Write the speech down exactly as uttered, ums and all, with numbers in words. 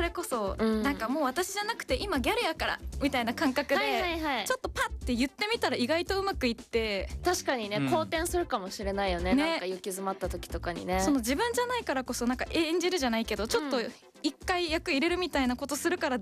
れこそ、 うん、 なんかもう私じゃなくて今ギャルやからみたいな感覚で、 はいはいはい、 ちょっとパッて言ってみたら意外とうまくいって、 確かにね、 うん好転するかもしれないよね、 ね、 なんか行き詰まった時とかにね。 その自分じゃないからこそなんか演じるじゃないけどちょっと一回役入れるみたいなことするから